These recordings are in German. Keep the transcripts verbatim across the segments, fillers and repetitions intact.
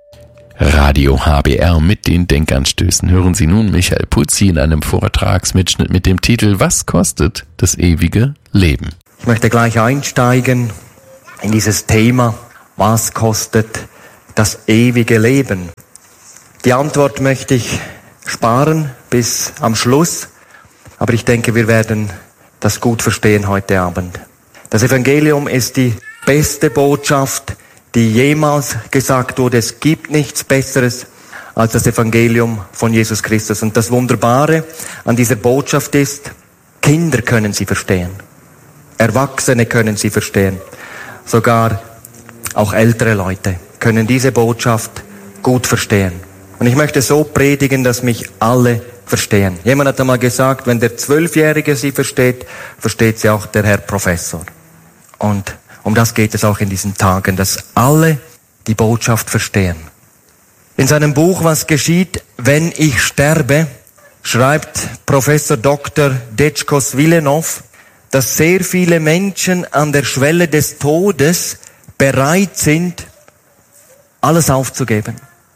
Radio H B R mit den Denkanstößen hören Sie nun Michael Puzzi in einem Vortragsmitschnitt mit dem Titel Was kostet das ewige Leben? Ich möchte gleich einsteigen in dieses Thema, was kostet das ewige Leben? Die Antwort möchte ich sparen bis am Schluss, aber ich denke, wir werden das gut verstehen heute Abend. Das Evangelium ist die beste Botschaft, die jemals gesagt wurde. Es gibt nichts Besseres als das Evangelium von Jesus Christus. Und das Wunderbare an dieser Botschaft ist, Kinder können sie verstehen. Erwachsene können sie verstehen. Sogar auch ältere Leute können diese Botschaft gut verstehen. Und ich möchte so predigen, dass mich alle verstehen. Jemand hat einmal gesagt, wenn der Zwölfjährige sie versteht, versteht sie auch der Herr Professor. Und um das geht es auch in diesen Tagen, dass alle die Botschaft verstehen. In seinem Buch Was geschieht, wenn ich sterbe, schreibt Professor Doktor Dečkos Vilenov, dass sehr viele Menschen an der Schwelle des Todes bereit sind, alles aufzugeben.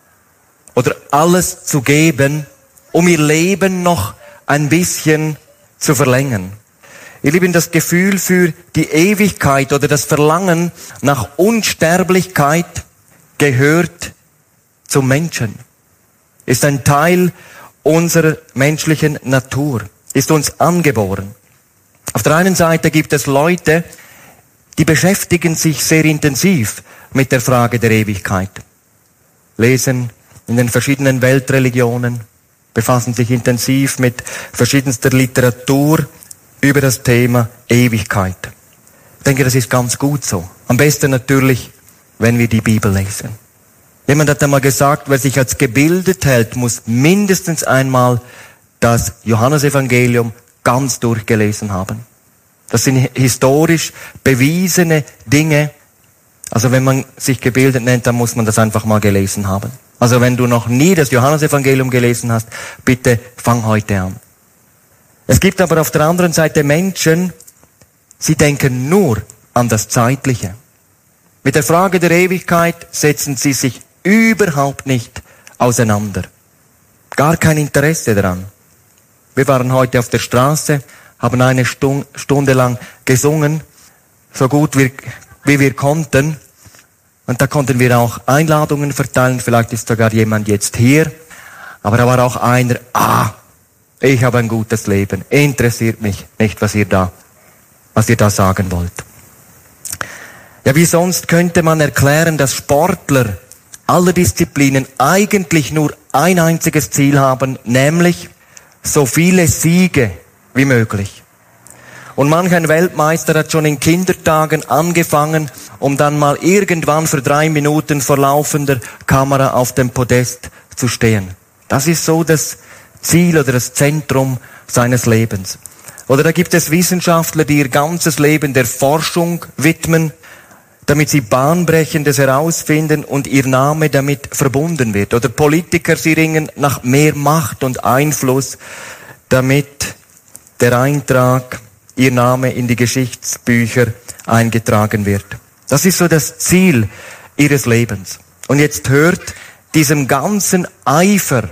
Oder alles zu geben, um ihr Leben noch ein bisschen zu verlängern. Ihr Lieben, das Gefühl für die Ewigkeit oder das Verlangen nach Unsterblichkeit gehört zum Menschen. Ist ein Teil unserer menschlichen Natur. Ist uns angeboren. Auf der einen Seite gibt es Leute, die beschäftigen sich sehr intensiv mit der Frage der Ewigkeit. Lesen in den verschiedenen Weltreligionen, befassen sich intensiv mit verschiedenster Literatur über das Thema Ewigkeit. Ich denke, das ist ganz gut so. Am besten natürlich, wenn wir die Bibel lesen. Jemand hat einmal gesagt, wer sich als gebildet hält, muss mindestens einmal das Johannesevangelium ganz durchgelesen haben. Das sind historisch bewiesene Dinge. Also wenn man sich gebildet nennt, dann muss man das einfach mal gelesen haben. Also wenn du noch nie das Johannesevangelium gelesen hast, bitte fang heute an. Es gibt aber auf der anderen Seite Menschen, sie denken nur an das Zeitliche. Mit der Frage der Ewigkeit setzen sie sich überhaupt nicht auseinander. Gar kein Interesse daran. Wir waren heute auf der Straße, haben eine Stunde lang gesungen, so gut wie, wie wir konnten. Und da konnten wir auch Einladungen verteilen. Vielleicht ist sogar jemand jetzt hier. Aber da war auch einer, ah, ich habe ein gutes Leben. Interessiert mich nicht, was ihr da, was ihr da sagen wollt. Ja, wie sonst könnte man erklären, dass Sportler aller Disziplinen eigentlich nur ein einziges Ziel haben, nämlich so viele Siege wie möglich. Und manch ein Weltmeister hat schon in Kindertagen angefangen, um dann mal irgendwann für drei Minuten vor laufender Kamera auf dem Podest zu stehen. Das ist so das Ziel oder das Zentrum seines Lebens. Oder da gibt es Wissenschaftler, die ihr ganzes Leben der Forschung widmen, damit sie Bahnbrechendes herausfinden und ihr Name damit verbunden wird. Oder Politiker, sie ringen nach mehr Macht und Einfluss, damit der Eintrag, ihr Name in die Geschichtsbücher eingetragen wird. Das ist so das Ziel ihres Lebens. Und jetzt hört diesem ganzen Eifer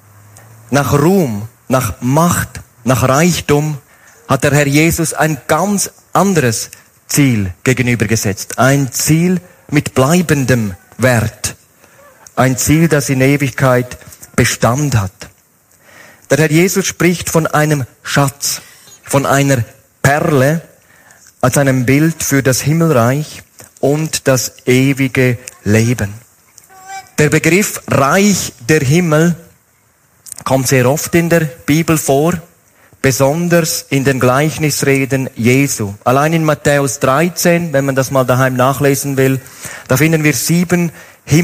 nach Ruhm, nach Macht, nach Reichtum, hat der Herr Jesus ein ganz anderes Ziel gegenübergesetzt. Ein Ziel mit bleibendem Wert. Ein Ziel, das in Ewigkeit Bestand hat. Der Herr Jesus spricht von einem Schatz, von einer Perle, als einem Bild für das Himmelreich und das ewige Leben. Der Begriff Reich der Himmel kommt sehr oft in der Bibel vor, besonders in den Gleichnisreden Jesu. Allein in Matthäus dreizehn, wenn man das mal daheim nachlesen will, da finden wir sieben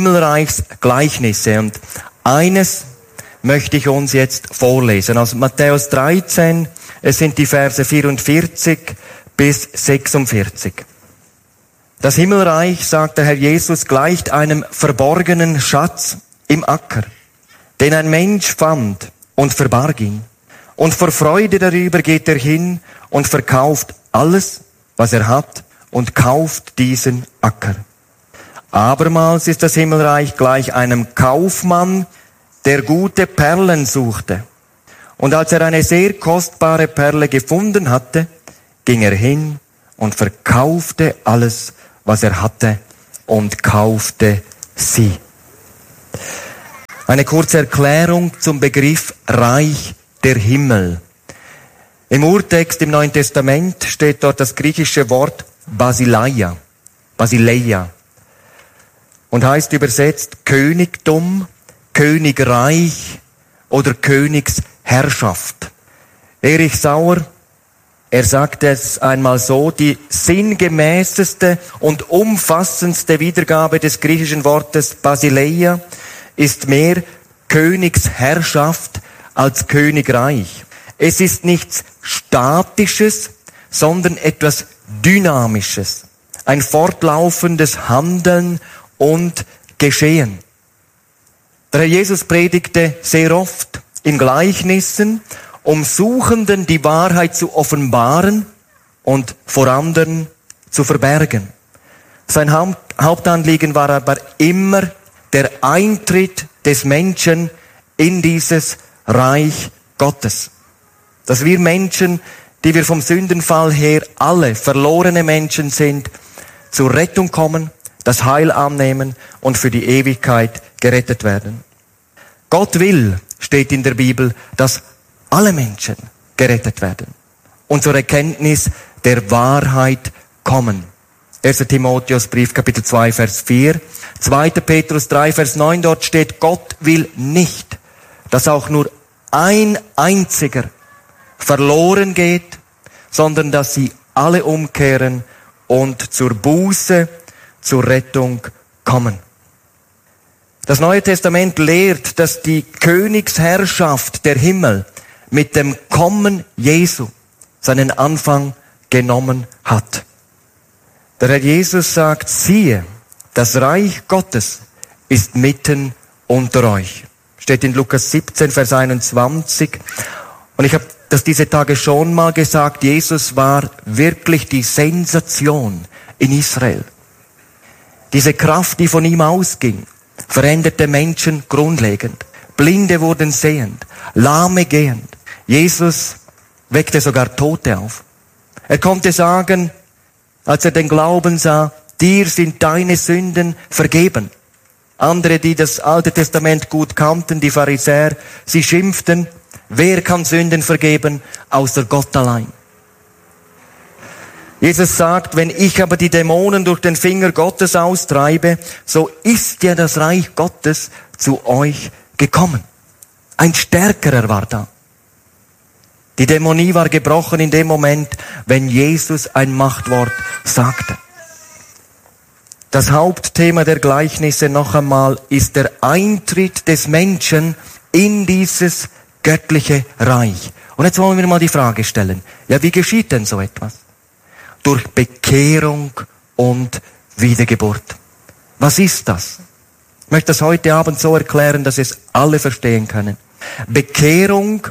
Himmelreichsgleichnisse. Und eines möchte ich uns jetzt vorlesen. Aus Matthäus dreizehn, es sind die Verse vierundvierzig bis sechsundvierzig. Das Himmelreich, sagt der Herr Jesus, gleicht einem verborgenen Schatz im Acker, den ein Mensch fand und verbarg ihn. Und vor Freude darüber geht er hin und verkauft alles, was er hat, und kauft diesen Acker. Abermals ist das Himmelreich gleich einem Kaufmann, der gute Perlen suchte. Und als er eine sehr kostbare Perle gefunden hatte, ging er hin und verkaufte alles, was er hatte, und kaufte sie. Eine kurze Erklärung zum Begriff Reich der Himmel. Im Urtext im Neuen Testament steht dort das griechische Wort Basileia, Basileia, und heißt übersetzt Königtum, Königreich oder Königsherrschaft. Erich Sauer, er sagt es einmal so: Die sinngemäßeste und umfassendste Wiedergabe des griechischen Wortes Basileia ist mehr Königsherrschaft als Königreich. Es ist nichts Statisches, sondern etwas Dynamisches. Ein fortlaufendes Handeln und Geschehen. Der Herr Jesus predigte sehr oft in Gleichnissen, um Suchenden die Wahrheit zu offenbaren und vor anderen zu verbergen. Sein Hauptanliegen war aber immer der Eintritt des Menschen in dieses Reich Gottes. Dass wir Menschen, die wir vom Sündenfall her alle verlorene Menschen sind, zur Rettung kommen, das Heil annehmen und für die Ewigkeit gerettet werden. Gott will, steht in der Bibel, dass alle Menschen gerettet werden und zur Erkenntnis der Wahrheit kommen. erster Timotheusbrief, Kapitel zwei, Vers vier. zweiter Petrus drei, Vers neun, dort steht: Gott will nicht, dass auch nur ein einziger verloren geht, sondern dass sie alle umkehren und zur Buße, zur Rettung kommen. Das Neue Testament lehrt, dass die Königsherrschaft der Himmel mit dem Kommen Jesu seinen Anfang genommen hat. Der Herr Jesus sagt: Siehe, das Reich Gottes ist mitten unter euch. Steht in Lukas siebzehn, Vers einundzwanzig. Und ich habe das diese Tage schon mal gesagt: Jesus war wirklich die Sensation in Israel. Diese Kraft, die von ihm ausging, veränderte Menschen grundlegend. Blinde wurden sehend, Lahme gehend. Jesus weckte sogar Tote auf. Er konnte sagen, als er den Glauben sah: Dir sind deine Sünden vergeben. Andere, die das Alte Testament gut kannten, die Pharisäer, sie schimpften: Wer kann Sünden vergeben, außer Gott allein? Jesus sagt: Wenn ich aber die Dämonen durch den Finger Gottes austreibe, so ist ja das Reich Gottes zu euch gekommen. Ein Stärkerer war da. Die Dämonie war gebrochen in dem Moment, wenn Jesus ein Machtwort sagte. Das Hauptthema der Gleichnisse noch einmal ist der Eintritt des Menschen in dieses göttliche Reich. Und jetzt wollen wir mal die Frage stellen: Ja, wie geschieht denn so etwas? Durch Bekehrung und Wiedergeburt. Was ist das? Ich möchte das heute Abend so erklären, dass es alle verstehen können. Bekehrung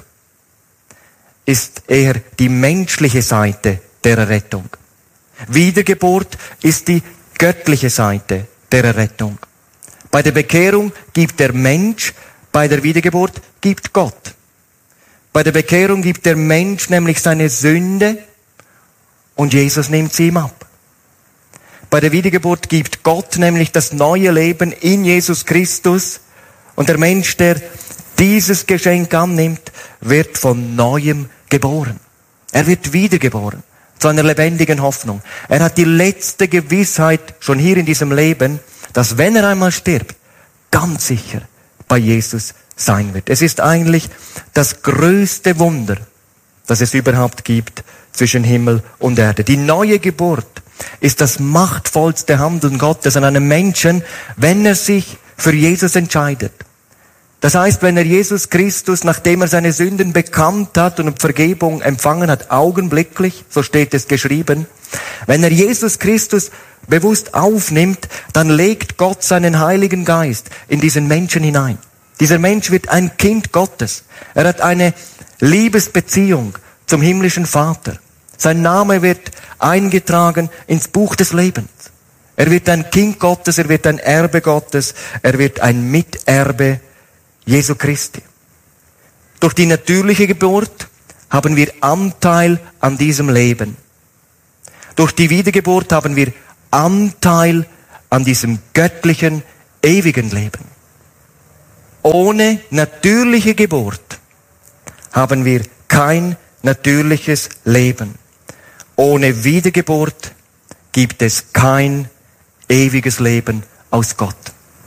ist eher die menschliche Seite der Errettung. Wiedergeburt ist die göttliche Seite der Errettung. Bei der Bekehrung gibt der Mensch, bei der Wiedergeburt gibt Gott. Bei der Bekehrung gibt der Mensch nämlich seine Sünde und Jesus nimmt sie ihm ab. Bei der Wiedergeburt gibt Gott nämlich das neue Leben in Jesus Christus und der Mensch, der dieses Geschenk annimmt, wird von Neuem geboren. Er wird wiedergeboren zu einer lebendigen Hoffnung. Er hat die letzte Gewissheit schon hier in diesem Leben, dass wenn er einmal stirbt, ganz sicher bei Jesus sein wird. Es ist eigentlich das größte Wunder, das es überhaupt gibt zwischen Himmel und Erde. Die neue Geburt ist das machtvollste Handeln Gottes an einem Menschen, wenn er sich für Jesus entscheidet. Das heißt, wenn er Jesus Christus, nachdem er seine Sünden bekannt hat und Vergebung empfangen hat, augenblicklich, so steht es geschrieben, wenn er Jesus Christus bewusst aufnimmt, dann legt Gott seinen Heiligen Geist in diesen Menschen hinein. Dieser Mensch wird ein Kind Gottes. Er hat eine Liebesbeziehung zum himmlischen Vater. Sein Name wird eingetragen ins Buch des Lebens. Er wird ein Kind Gottes, er wird ein Erbe Gottes, er wird ein Miterbe Jesu Christi. Durch die natürliche Geburt haben wir Anteil an diesem Leben. Durch die Wiedergeburt haben wir Anteil an diesem göttlichen, ewigen Leben. Ohne natürliche Geburt haben wir kein natürliches Leben. Ohne Wiedergeburt gibt es kein ewiges Leben aus Gott.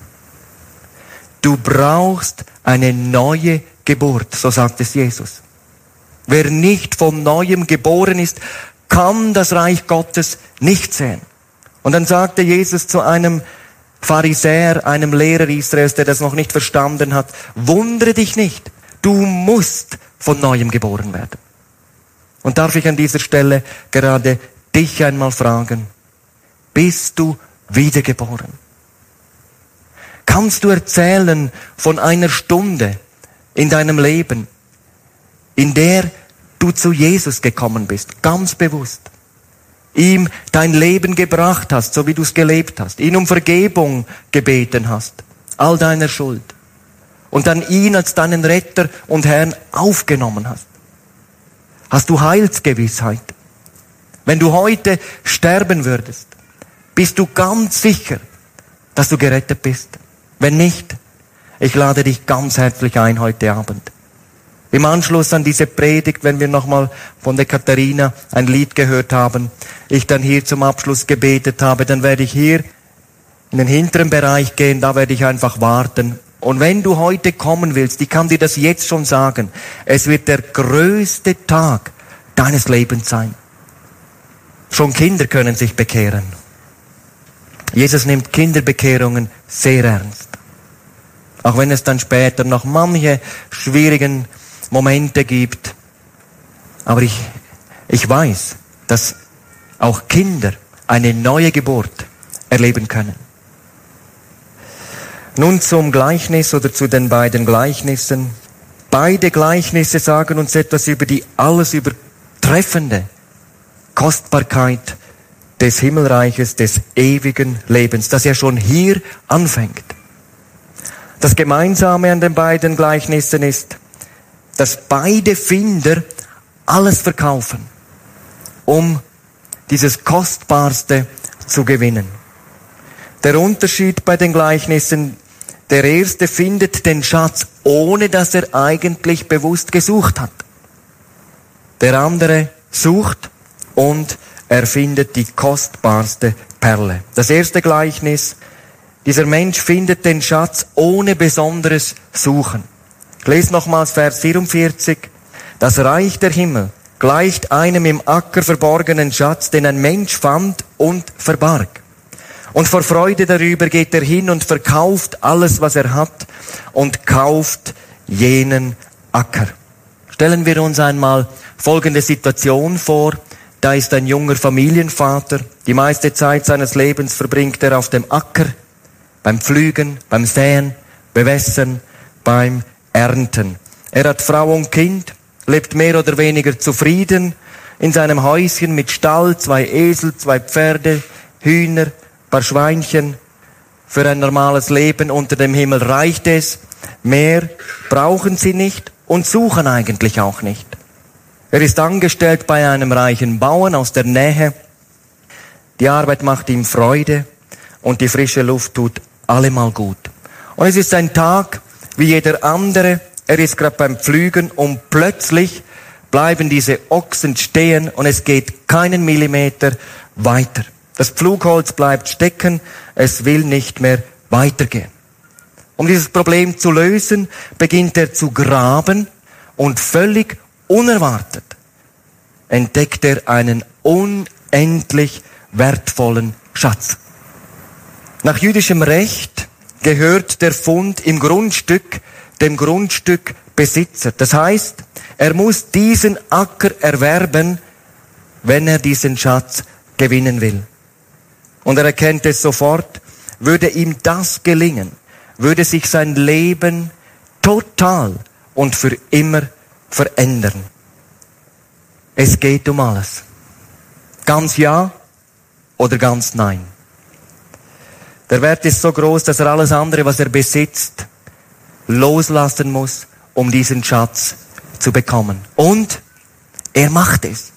Du brauchst eine neue Geburt, so sagt es Jesus. Wer nicht von Neuem geboren ist, kann das Reich Gottes nicht sehen. Und dann sagte Jesus zu einem Pharisäer, einem Lehrer Israels, der das noch nicht verstanden hat, wundere dich nicht, du musst von Neuem geboren werden. Und darf ich an dieser Stelle gerade dich einmal fragen, bist du wiedergeboren? Kannst du erzählen von einer Stunde in deinem Leben, in der du zu Jesus gekommen bist, ganz bewusst, ihm dein Leben gebracht hast, so wie du es gelebt hast, ihn um Vergebung gebeten hast, all deiner Schuld, und dann ihn als deinen Retter und Herrn aufgenommen hast? Hast du Heilsgewissheit? Wenn du heute sterben würdest, bist du ganz sicher, dass du gerettet bist? Wenn nicht, ich lade dich ganz herzlich ein heute Abend. Im Anschluss an diese Predigt, wenn wir nochmal von der Katharina ein Lied gehört haben, ich dann hier zum Abschluss gebetet habe, dann werde ich hier in den hinteren Bereich gehen, da werde ich einfach warten. Und wenn du heute kommen willst, ich kann dir das jetzt schon sagen, es wird der größte Tag deines Lebens sein. Schon Kinder können sich bekehren. Jesus nimmt Kinderbekehrungen sehr ernst. Auch wenn es dann später noch manche schwierigen Momente gibt. Aber ich, ich weiß, dass auch Kinder eine neue Geburt erleben können. Nun zum Gleichnis oder zu den beiden Gleichnissen. Beide Gleichnisse sagen uns etwas über die alles übertreffende Kostbarkeit des Himmelreiches, des ewigen Lebens, das ja schon hier anfängt. Das Gemeinsame an den beiden Gleichnissen ist, dass beide Finder alles verkaufen, um dieses Kostbarste zu gewinnen. Der Unterschied bei den Gleichnissen, der erste findet den Schatz, ohne dass er eigentlich bewusst gesucht hat. Der andere sucht und er findet die kostbarste Perle. Das erste Gleichnis, dieser Mensch findet den Schatz ohne besonderes Suchen. Ich lese nochmals Vers vierundvierzig. Das Reich der Himmel gleicht einem im Acker verborgenen Schatz, den ein Mensch fand und verbarg. Und vor Freude darüber geht er hin und verkauft alles, was er hat, und kauft jenen Acker. Stellen wir uns einmal folgende Situation vor. Da ist ein junger Familienvater. Die meiste Zeit seines Lebens verbringt er auf dem Acker, beim Pflügen, beim Säen, Bewässern, beim Ernten. Er hat Frau und Kind, lebt mehr oder weniger zufrieden in seinem Häuschen mit Stall, zwei Esel, zwei Pferde, Hühner, paar Schweinchen. Für ein normales Leben unter dem Himmel reicht es. Mehr brauchen sie nicht und suchen eigentlich auch nicht. Er ist angestellt bei einem reichen Bauern aus der Nähe. Die Arbeit macht ihm Freude und die frische Luft tut allemal gut. Und es ist ein Tag wie jeder andere. Er ist gerade beim Pflügen und plötzlich bleiben diese Ochsen stehen und es geht keinen Millimeter weiter. Das Pflugholz bleibt stecken, es will nicht mehr weitergehen. Um dieses Problem zu lösen, beginnt er zu graben und völlig unerwartet entdeckt er einen unendlich wertvollen Schatz. Nach jüdischem Recht gehört der Fund im Grundstück dem Grundstückbesitzer. Das heißt, er muss diesen Acker erwerben, wenn er diesen Schatz gewinnen will. Und er erkennt es sofort, würde ihm das gelingen, würde sich sein Leben total und für immer verändern. Es geht um alles. Ganz ja oder ganz nein. Der Wert ist so groß, dass er alles andere, was er besitzt, loslassen muss, um diesen Schatz zu bekommen. Und er macht es.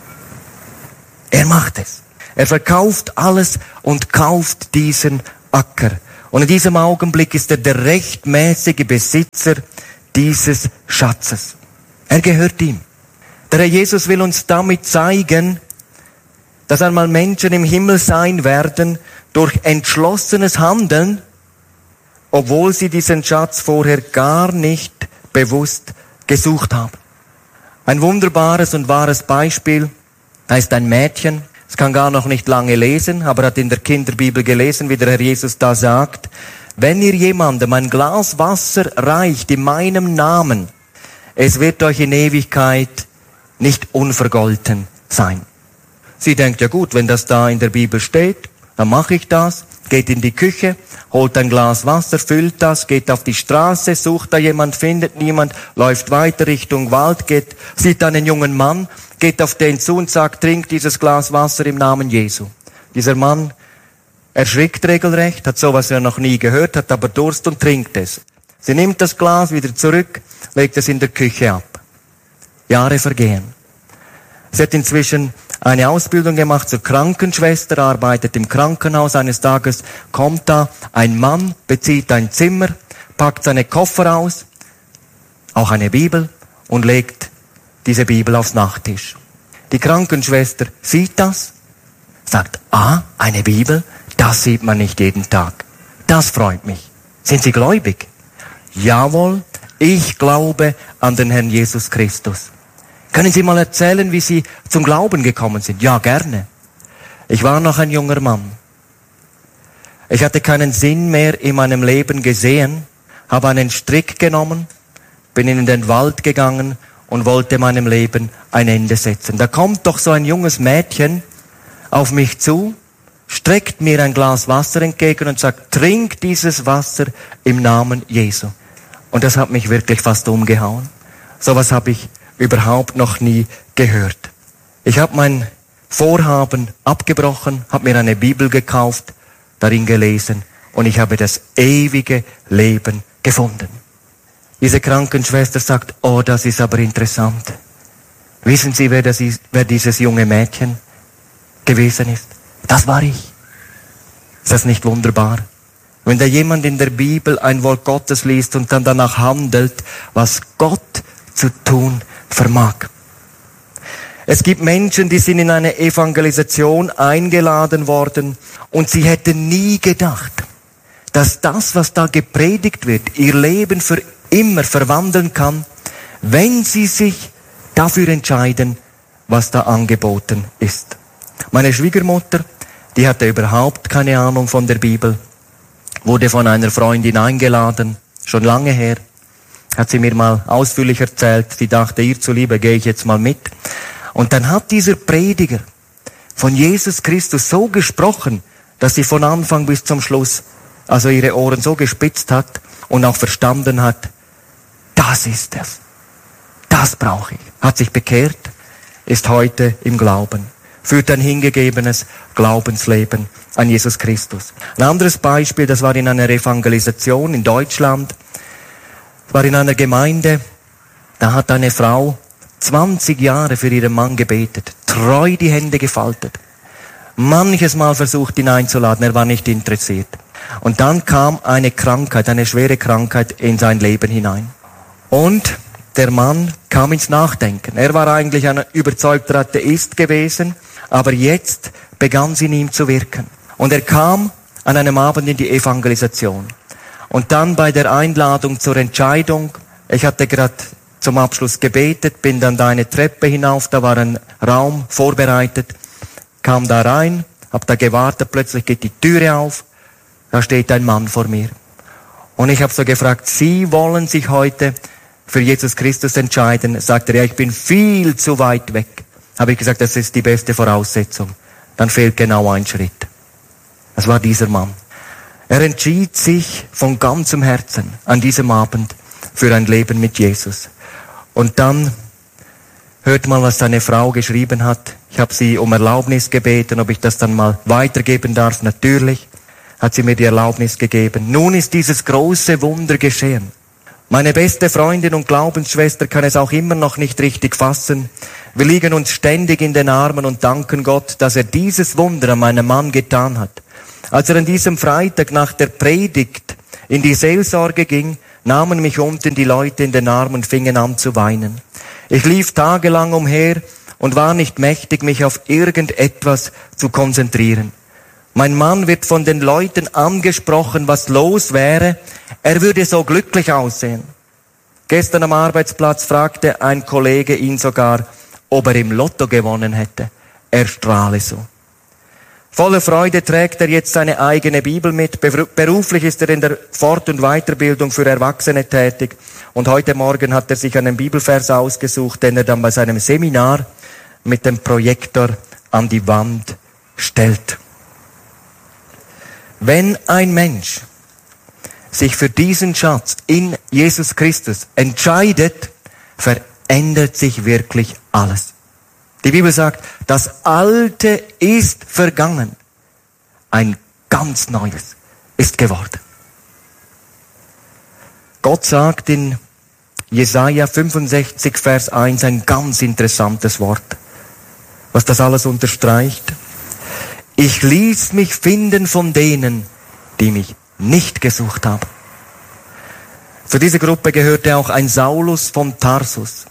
Er macht es. Er verkauft alles und kauft diesen Acker. Und in diesem Augenblick ist er der rechtmäßige Besitzer dieses Schatzes. Er gehört ihm. Der Herr Jesus will uns damit zeigen, dass einmal Menschen im Himmel sein werden durch entschlossenes Handeln, obwohl sie diesen Schatz vorher gar nicht bewusst gesucht haben. Ein wunderbares und wahres Beispiel, da ist ein Mädchen, es kann gar noch nicht lange lesen, aber hat in der Kinderbibel gelesen, wie der Herr Jesus da sagt, wenn ihr jemandem ein Glas Wasser reicht in meinem Namen, es wird euch in Ewigkeit nicht unvergolten sein. Sie denkt, ja gut, wenn das da in der Bibel steht, dann mache ich das, geht in die Küche, holt ein Glas Wasser, füllt das, geht auf die Straße, sucht da jemand, findet niemand, läuft weiter Richtung Wald, geht, sieht einen jungen Mann, geht auf den zu und sagt, trink dieses Glas Wasser im Namen Jesu. Dieser Mann erschrickt regelrecht, hat sowas ja noch nie gehört, hat aber Durst und trinkt es. Sie nimmt das Glas wieder zurück, legt es in der Küche ab. Jahre vergehen. Sie hat inzwischen eine Ausbildung gemacht zur Krankenschwester, arbeitet im Krankenhaus. Eines Tages kommt da ein Mann, bezieht ein Zimmer, packt seine Koffer aus, auch eine Bibel und legt diese Bibel aufs Nachttisch. Die Krankenschwester sieht das, sagt, ah, eine Bibel, das sieht man nicht jeden Tag. Das freut mich. Sind Sie gläubig? Jawohl, ich glaube an den Herrn Jesus Christus. Können Sie mal erzählen, wie Sie zum Glauben gekommen sind? Ja, gerne. Ich war noch ein junger Mann. Ich hatte keinen Sinn mehr in meinem Leben gesehen, habe einen Strick genommen, bin in den Wald gegangen und wollte meinem Leben ein Ende setzen. Da kommt doch so ein junges Mädchen auf mich zu, streckt mir ein Glas Wasser entgegen und sagt, trink dieses Wasser im Namen Jesu. Und das hat mich wirklich fast umgehauen. Sowas habe ich überhaupt noch nie gehört. Ich habe mein Vorhaben abgebrochen, habe mir eine Bibel gekauft, darin gelesen und ich habe das ewige Leben gefunden. Diese Krankenschwester sagt, oh, das ist aber interessant. Wissen Sie, wer, das ist, wer dieses junge Mädchen gewesen ist? Das war ich. Ist das nicht wunderbar? Wenn da jemand in der Bibel ein Wort Gottes liest und dann danach handelt, was Gott zu tun vermag. Es gibt Menschen, die sind in eine Evangelisation eingeladen worden und sie hätten nie gedacht, dass das, was da gepredigt wird, ihr Leben für immer verwandeln kann, wenn sie sich dafür entscheiden, was da angeboten ist. Meine Schwiegermutter, die hatte überhaupt keine Ahnung von der Bibel, wurde von einer Freundin eingeladen, schon lange her, hat sie mir mal ausführlich erzählt, sie dachte, ihr zuliebe gehe ich jetzt mal mit. Und dann hat dieser Prediger von Jesus Christus so gesprochen, dass sie von Anfang bis zum Schluss also ihre Ohren so gespitzt hat und auch verstanden hat, das ist es. Das brauche ich. Hat sich bekehrt, ist heute im Glauben, führt ein hingegebenes Glaubensleben an Jesus Christus. Ein anderes Beispiel, das war in einer Evangelisation in Deutschland, war in einer Gemeinde, da hat eine Frau zwanzig Jahre für ihren Mann gebetet, treu die Hände gefaltet, manches Mal versucht, ihn einzuladen, er war nicht interessiert. Und dann kam eine Krankheit, eine schwere Krankheit in sein Leben hinein. Und der Mann kam ins Nachdenken. Er war eigentlich ein überzeugter Atheist gewesen, aber jetzt begann sie in ihm zu wirken. Und er kam an einem Abend in die Evangelisation. Und dann bei der Einladung zur Entscheidung, ich hatte gerade zum Abschluss gebetet, bin dann da eine Treppe hinauf, da war ein Raum vorbereitet, kam da rein, hab da gewartet, plötzlich geht die Türe auf, da steht ein Mann vor mir. Und ich habe so gefragt, Sie wollen sich heute für Jesus Christus entscheiden? Sagt er, ja, ich bin viel zu weit weg. Habe ich gesagt, das ist die beste Voraussetzung. Dann fehlt genau ein Schritt. Das war dieser Mann. Er entschied sich von ganzem Herzen an diesem Abend für ein Leben mit Jesus. Und dann hört mal, was seine Frau geschrieben hat. Ich habe sie um Erlaubnis gebeten, ob ich das dann mal weitergeben darf. Natürlich. hat sie mir die Erlaubnis gegeben. Nun ist dieses große Wunder geschehen. Meine beste Freundin und Glaubensschwester kann es auch immer noch nicht richtig fassen. Wir liegen uns ständig in den Armen und danken Gott, dass er dieses Wunder an meinem Mann getan hat. Als er an diesem Freitag nach der Predigt in die Seelsorge ging, nahmen mich unten die Leute in den Arm und fingen an zu weinen. Ich lief tagelang umher und war nicht mächtig, mich auf irgendetwas zu konzentrieren. Mein Mann wird von den Leuten angesprochen, was los wäre. Er würde so glücklich aussehen. Gestern am Arbeitsplatz fragte ein Kollege ihn sogar, ob er im Lotto gewonnen hätte. Er strahle so. Voller Freude trägt er jetzt seine eigene Bibel mit. Beruflich ist er in der Fort- und Weiterbildung für Erwachsene tätig. Und heute Morgen hat er sich einen Bibelvers ausgesucht, den er dann bei seinem Seminar mit dem Projektor an die Wand stellt. Wenn ein Mensch sich für diesen Schatz in Jesus Christus entscheidet, verändert sich wirklich alles. Die Bibel sagt, das Alte ist vergangen. Ein ganz Neues ist geworden. Gott sagt in Jesaja fünfundsechzig, Vers eins ein ganz interessantes Wort, was das alles unterstreicht. Ich ließ mich finden von denen, die mich nicht gesucht haben. Zu dieser Gruppe gehörte auch ein Saulus von Tarsus.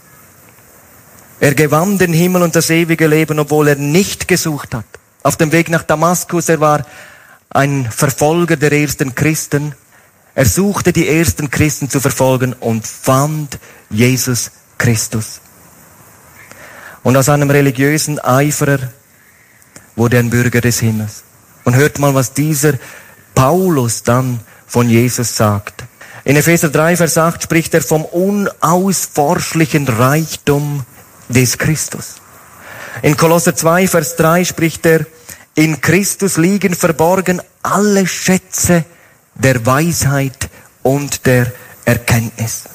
Er gewann den Himmel und das ewige Leben, obwohl er nicht gesucht hat. Auf dem Weg nach Damaskus, er war ein Verfolger der ersten Christen. Er suchte die ersten Christen zu verfolgen und fand Jesus Christus. Und aus einem religiösen Eiferer wurde ein Bürger des Himmels. Und hört mal, was dieser Paulus dann von Jesus sagt. In Epheser drei, Vers acht spricht er vom unausforschlichen Reichtum des Christus. In Kolosser zwei, Vers drei spricht er, in Christus liegen verborgen alle Schätze der Weisheit und der Erkenntnis.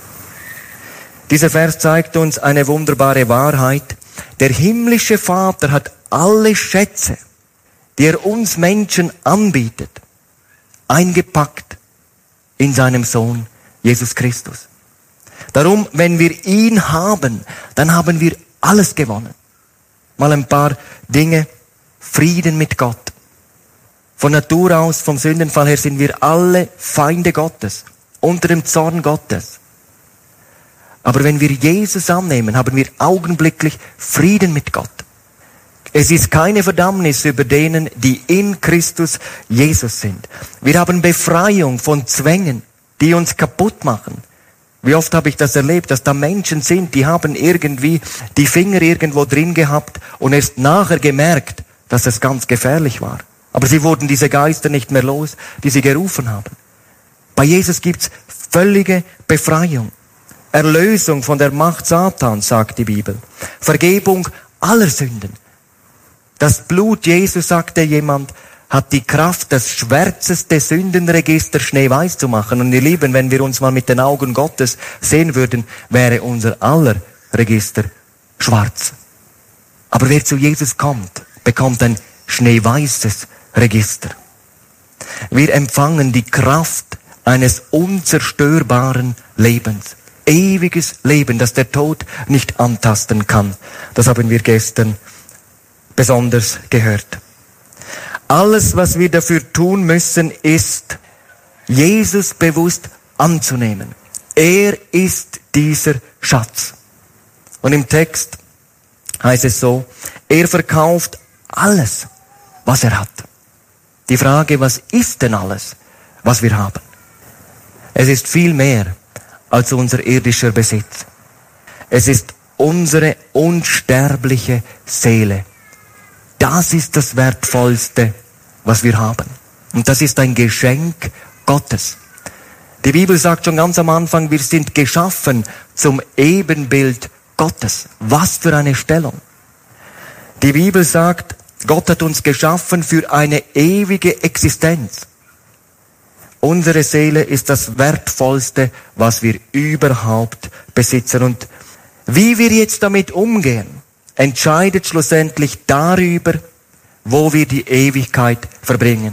Dieser Vers zeigt uns eine wunderbare Wahrheit. Der himmlische Vater hat alle Schätze, die er uns Menschen anbietet, eingepackt in seinem Sohn Jesus Christus. Darum, wenn wir ihn haben, dann haben wir alles gewonnen. Mal ein paar Dinge. Frieden mit Gott. Von Natur aus, vom Sündenfall her, sind wir alle Feinde Gottes, unter dem Zorn Gottes. Aber wenn wir Jesus annehmen, haben wir augenblicklich Frieden mit Gott. Es ist keine Verdammnis über denen, die in Christus Jesus sind. Wir haben Befreiung von Zwängen, die uns kaputt machen. Wie oft habe ich das erlebt, dass da Menschen sind, die haben irgendwie die Finger irgendwo drin gehabt und erst nachher gemerkt, dass es ganz gefährlich war. Aber sie wurden diese Geister nicht mehr los, die sie gerufen haben. Bei Jesus gibt's völlige Befreiung. Erlösung von der Macht Satans, sagt die Bibel. Vergebung aller Sünden. Das Blut Jesus, sagte jemand, hat die Kraft, das schwärzeste Sündenregister schneeweiß zu machen. Und ihr Lieben, wenn wir uns mal mit den Augen Gottes sehen würden, wäre unser aller Register schwarz. Aber wer zu Jesus kommt, bekommt ein schneeweißes Register. Wir empfangen die Kraft eines unzerstörbaren Lebens. Ewiges Leben, das der Tod nicht antasten kann. Das haben wir gestern besonders gehört. Alles, was wir dafür tun müssen, ist, Jesus bewusst anzunehmen. Er ist dieser Schatz. Und im Text heißt es so, er verkauft alles, was er hat. Die Frage, was ist denn alles, was wir haben? Es ist viel mehr als unser irdischer Besitz. Es ist unsere unsterbliche Seele. Das ist das Wertvollste, was wir haben. Und das ist ein Geschenk Gottes. Die Bibel sagt schon ganz am Anfang, wir sind geschaffen zum Ebenbild Gottes. Was für eine Stellung. Die Bibel sagt, Gott hat uns geschaffen für eine ewige Existenz. Unsere Seele ist das Wertvollste, was wir überhaupt besitzen. Und wie wir jetzt damit umgehen, entscheidet schlussendlich darüber, wo wir die Ewigkeit verbringen.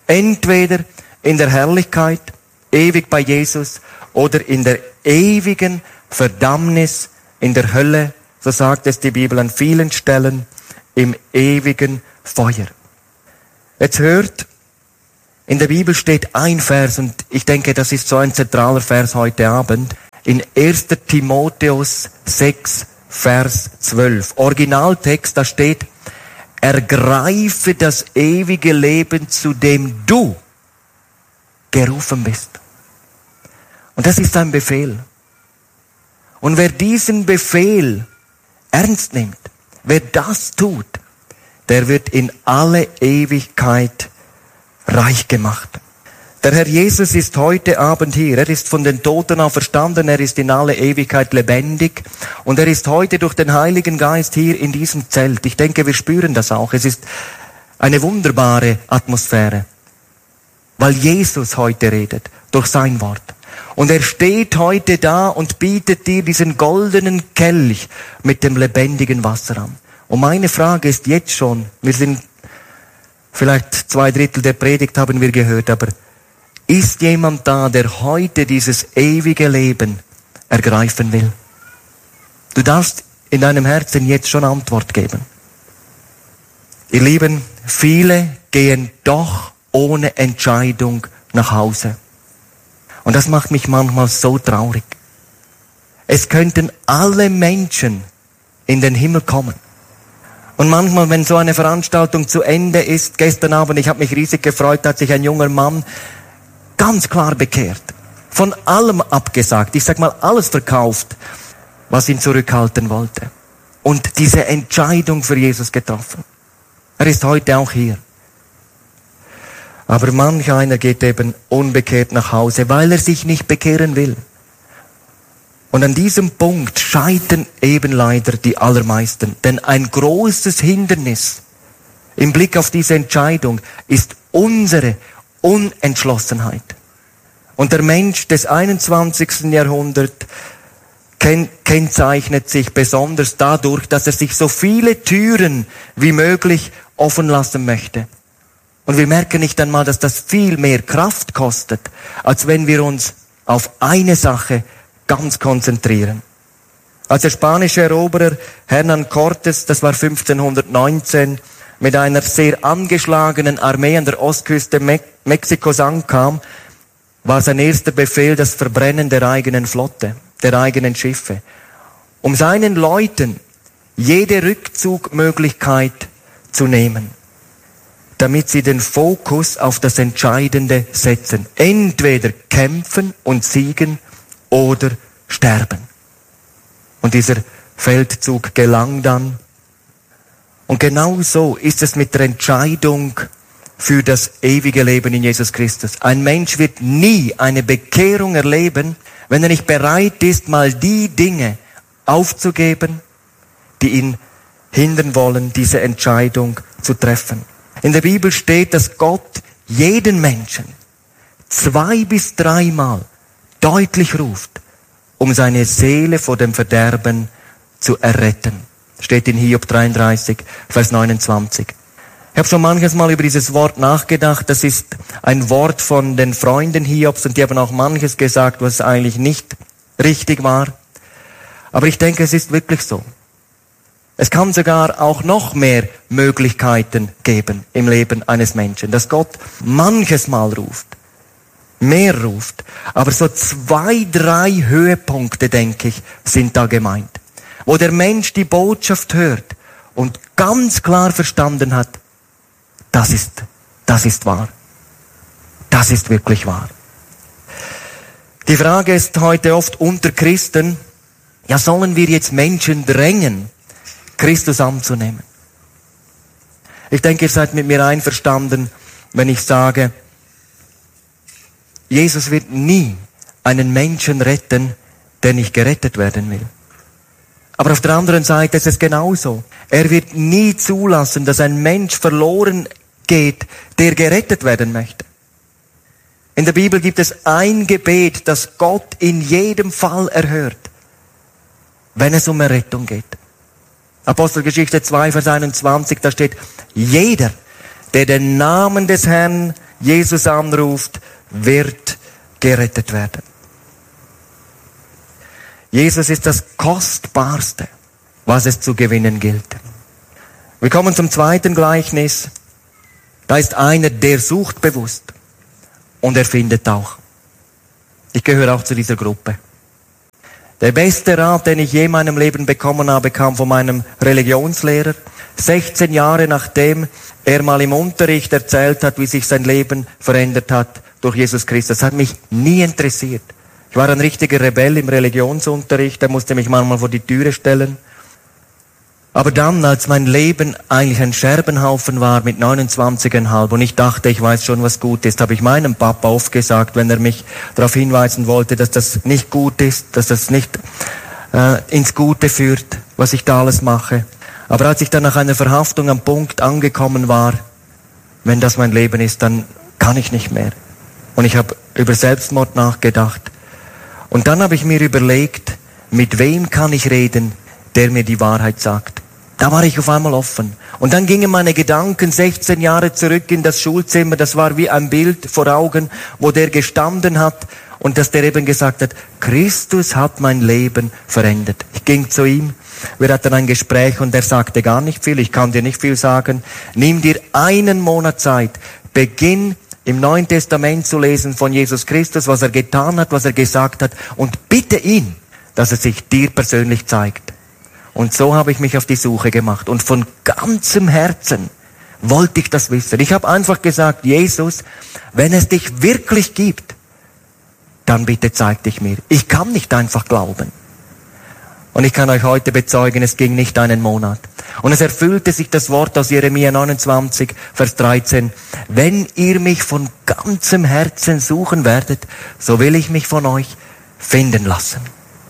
Entweder in der Herrlichkeit, ewig bei Jesus, oder in der ewigen Verdammnis in der Hölle, so sagt es die Bibel an vielen Stellen, im ewigen Feuer. Jetzt hört, in der Bibel steht ein Vers, und ich denke, das ist so ein zentraler Vers heute Abend, in erster Timotheus sechs, Vers zwölf. Originaltext, da steht, ergreife das ewige Leben, zu dem du gerufen bist. Und das ist ein Befehl. Und wer diesen Befehl ernst nimmt, wer das tut, der wird in alle Ewigkeit reich gemacht. Der Herr Jesus ist heute Abend hier. Er ist von den Toten auferstanden. Er ist in alle Ewigkeit lebendig. Und er ist heute durch den Heiligen Geist hier in diesem Zelt. Ich denke, wir spüren das auch. Es ist eine wunderbare Atmosphäre. Weil Jesus heute redet, durch sein Wort. Und er steht heute da und bietet dir diesen goldenen Kelch mit dem lebendigen Wasser an. Und meine Frage ist jetzt schon, wir sind vielleicht zwei Drittel der Predigt haben wir gehört, aber ist jemand da, der heute dieses ewige Leben ergreifen will? Du darfst in deinem Herzen jetzt schon Antwort geben. Ihr Lieben, viele gehen doch ohne Entscheidung nach Hause. Und das macht mich manchmal so traurig. Es könnten alle Menschen in den Himmel kommen. Und manchmal, wenn so eine Veranstaltung zu Ende ist, gestern Abend, ich habe mich riesig gefreut, hat sich ein junger Mann ganz klar bekehrt. Von allem abgesagt. Ich sag mal, alles verkauft, was ihn zurückhalten wollte. Und diese Entscheidung für Jesus getroffen. Er ist heute auch hier. Aber manch einer geht eben unbekehrt nach Hause, weil er sich nicht bekehren will. Und an diesem Punkt scheitern eben leider die allermeisten. Denn ein großes Hindernis im Blick auf diese Entscheidung ist unsere Unentschlossenheit. Und der Mensch des einundzwanzigsten Jahrhunderts ken- kennzeichnet sich besonders dadurch, dass er sich so viele Türen wie möglich offen lassen möchte. Und wir merken nicht einmal, dass das viel mehr Kraft kostet, als wenn wir uns auf eine Sache ganz konzentrieren. Als der spanische Eroberer Hernán Cortés, das war fünfzehnhundertneunzehn, mit einer sehr angeschlagenen Armee an der Ostküste Me- Mexikos ankam, war sein erster Befehl das Verbrennen der eigenen Flotte, der eigenen Schiffe, um seinen Leuten jede Rückzugmöglichkeit zu nehmen, damit sie den Fokus auf das Entscheidende setzen. Entweder kämpfen und siegen oder sterben. Und dieser Feldzug gelang dann. Und genau so ist es mit der Entscheidung für das ewige Leben in Jesus Christus. Ein Mensch wird nie eine Bekehrung erleben, wenn er nicht bereit ist, mal die Dinge aufzugeben, die ihn hindern wollen, diese Entscheidung zu treffen. In der Bibel steht, dass Gott jeden Menschen zwei bis dreimal deutlich ruft, um seine Seele vor dem Verderben zu erretten. Steht in Hiob dreiunddreißig, Vers neunundzwanzig. Ich habe schon manches Mal über dieses Wort nachgedacht. Das ist ein Wort von den Freunden Hiobs und die haben auch manches gesagt, was eigentlich nicht richtig war. Aber ich denke, es ist wirklich so. Es kann sogar auch noch mehr Möglichkeiten geben im Leben eines Menschen, dass Gott manches Mal ruft, mehr ruft. Aber so zwei, drei Höhepunkte, denke ich, sind da gemeint. Wo der Mensch die Botschaft hört und ganz klar verstanden hat, das ist, das ist wahr. Das ist wirklich wahr. Die Frage ist heute oft unter Christen, ja, sollen wir jetzt Menschen drängen, Christus anzunehmen? Ich denke, ihr seid mit mir einverstanden, wenn ich sage, Jesus wird nie einen Menschen retten, der nicht gerettet werden will. Aber auf der anderen Seite ist es genauso. Er wird nie zulassen, dass ein Mensch verloren geht, der gerettet werden möchte. In der Bibel gibt es ein Gebet, das Gott in jedem Fall erhört, wenn es um Errettung geht. Apostelgeschichte zwei, Vers einundzwanzig, da steht, jeder, der den Namen des Herrn Jesus anruft, wird gerettet werden. Jesus ist das Kostbarste, was es zu gewinnen gilt. Wir kommen zum zweiten Gleichnis. Da ist einer, der sucht bewusst und er findet auch. Ich gehöre auch zu dieser Gruppe. Der beste Rat, den ich je in meinem Leben bekommen habe, kam von meinem Religionslehrer. sechzehn Jahre nachdem er mal im Unterricht erzählt hat, wie sich sein Leben verändert hat durch Jesus Christus. Das hat mich nie interessiert. Ich war ein richtiger Rebell im Religionsunterricht, er musste mich manchmal vor die Türe stellen. Aber dann, als mein Leben eigentlich ein Scherbenhaufen war mit neunundzwanzig Komma fünf und ich dachte, ich weiß schon, was gut ist, habe ich meinem Papa oft gesagt, wenn er mich darauf hinweisen wollte, dass das nicht gut ist, dass das nicht äh, ins Gute führt, was ich da alles mache. Aber als ich dann nach einer Verhaftung am Punkt angekommen war, wenn das mein Leben ist, dann kann ich nicht mehr. Und ich habe über Selbstmord nachgedacht. Und dann habe ich mir überlegt, mit wem kann ich reden, der mir die Wahrheit sagt. Da war ich auf einmal offen. Und dann gingen meine Gedanken sechzehn Jahre zurück in das Schulzimmer. Das war wie ein Bild vor Augen, wo der gestanden hat und dass der eben gesagt hat, Christus hat mein Leben verändert. Ich ging zu ihm, wir hatten ein Gespräch und er sagte gar nicht viel, ich kann dir nicht viel sagen. Nimm dir einen Monat Zeit, beginn im Neuen Testament zu lesen von Jesus Christus, was er getan hat, was er gesagt hat und bitte ihn, dass er sich dir persönlich zeigt. Und so habe ich mich auf die Suche gemacht. Und von ganzem Herzen wollte ich das wissen. Ich habe einfach gesagt, Jesus, wenn es dich wirklich gibt, dann bitte zeig dich mir. Ich kann nicht einfach glauben. Und ich kann euch heute bezeugen, es ging nicht einen Monat. Und es erfüllte sich das Wort aus Jeremia neunundzwanzig, Vers dreizehn. Wenn ihr mich von ganzem Herzen suchen werdet, so will ich mich von euch finden lassen.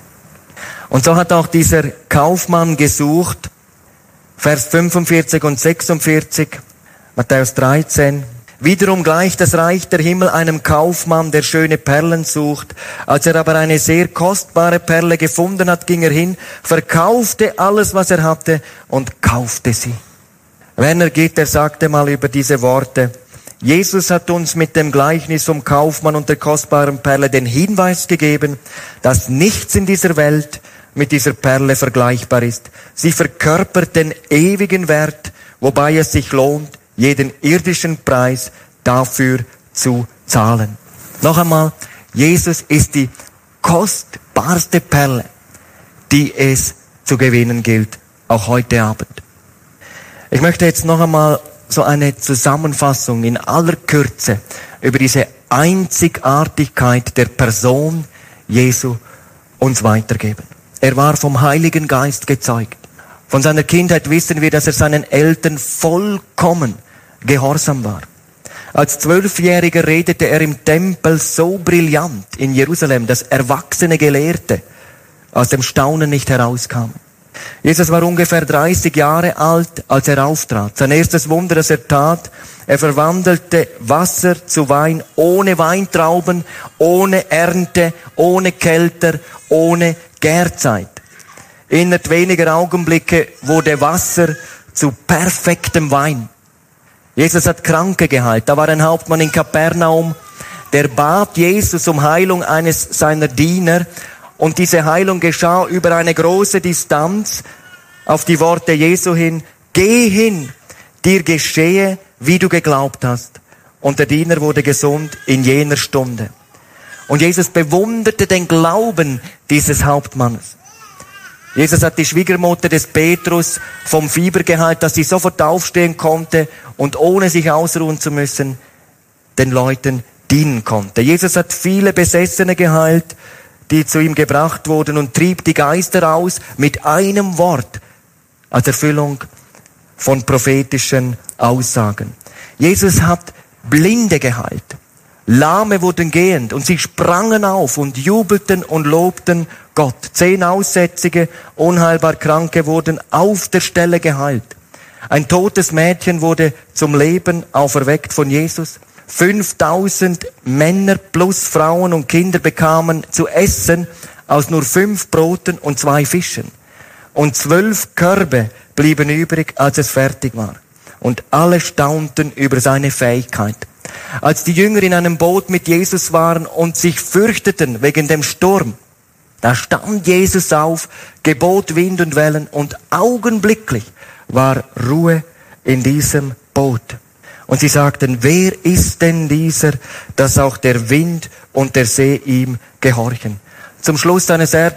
Und so hat auch dieser Kaufmann gesucht, Vers fünfundvierzig und sechsundvierzig, Matthäus dreizehn. Wiederum gleicht das Reich der Himmel einem Kaufmann, der schöne Perlen sucht. Als er aber eine sehr kostbare Perle gefunden hat, ging er hin, verkaufte alles, was er hatte und kaufte sie. Werner Gitter sagte mal über diese Worte, Jesus hat uns mit dem Gleichnis vom Kaufmann und der kostbaren Perle den Hinweis gegeben, dass nichts in dieser Welt mit dieser Perle vergleichbar ist. Sie verkörpert den ewigen Wert, wobei es sich lohnt, jeden irdischen Preis dafür zu zahlen. Noch einmal, Jesus ist die kostbarste Perle, die es zu gewinnen gilt, auch heute Abend. Ich möchte jetzt noch einmal so eine Zusammenfassung in aller Kürze über diese Einzigartigkeit der Person Jesu uns weitergeben. Er war vom Heiligen Geist gezeugt. Von seiner Kindheit wissen wir, dass er seinen Eltern vollkommen gehorsam war. Als Zwölfjähriger redete er im Tempel so brillant in Jerusalem, dass erwachsene Gelehrte aus dem Staunen nicht herauskamen. Jesus war ungefähr dreißig Jahre alt, als er auftrat. Sein erstes Wunder, das er tat, er verwandelte Wasser zu Wein ohne Weintrauben, ohne Ernte, ohne Kelter, ohne Gärzeit. Innerhalb weniger Augenblicke wurde Wasser zu perfektem Wein. Jesus hat Kranke geheilt. Da war ein Hauptmann in Kapernaum, der bat Jesus um Heilung eines seiner Diener. Und diese Heilung geschah über eine große Distanz auf die Worte Jesu hin. Geh hin, dir geschehe, wie du geglaubt hast. Und der Diener wurde gesund in jener Stunde. Und Jesus bewunderte den Glauben dieses Hauptmannes. Jesus hat die Schwiegermutter des Petrus vom Fieber geheilt, dass sie sofort aufstehen konnte und ohne sich ausruhen zu müssen, den Leuten dienen konnte. Jesus hat viele Besessene geheilt, die zu ihm gebracht wurden und trieb die Geister aus mit einem Wort als Erfüllung von prophetischen Aussagen. Jesus hat Blinde geheilt. Lahme wurden gehend und sie sprangen auf und jubelten und lobten Gott. Zehn Aussätzige, unheilbar Kranke wurden auf der Stelle geheilt. Ein totes Mädchen wurde zum Leben auferweckt von Jesus. fünftausend Männer plus Frauen und Kinder bekamen zu essen aus nur fünf Broten und zwei Fischen. Und zwölf Körbe blieben übrig, als es fertig war. Und alle staunten über seine Fähigkeit. Als die Jünger in einem Boot mit Jesus waren und sich fürchteten wegen dem Sturm, da stand Jesus auf, gebot Wind und Wellen und augenblicklich war Ruhe in diesem Boot. Und sie sagten, wer ist denn dieser, dass auch der Wind und der See ihm gehorchen? Zum Schluss seines